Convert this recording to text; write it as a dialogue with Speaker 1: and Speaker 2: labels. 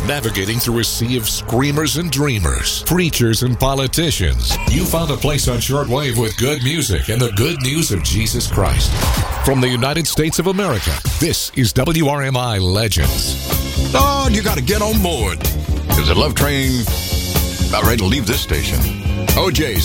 Speaker 1: navigating through a sea of screamers and dreamers, preachers and politicians, you found a place on shortwave with good music and the good news of Jesus Christ. From the United States of America, this is WRMI Legends.
Speaker 2: Oh, you got to get on board. Because the Love Train about ready to leave this station. OJ's